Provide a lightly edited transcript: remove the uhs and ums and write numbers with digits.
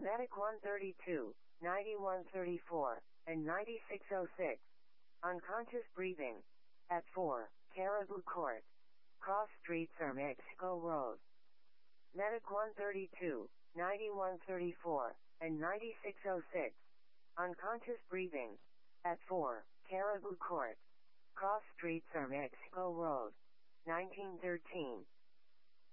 Medic 132, 9134, and 9606. Unconscious breathing. At 4, Caribou Court. Cross Street Mexico Road. Medic 132, 9134, and 9606. Unconscious breathing. At 4, Caribou Court. Cross Street Mexico Road. 1913.